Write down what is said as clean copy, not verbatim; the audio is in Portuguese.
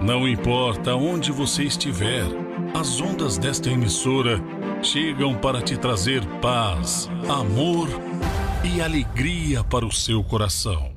Não importa onde você estiver, as ondas desta emissora chegam para te trazer paz, amor e alegria para o seu coração.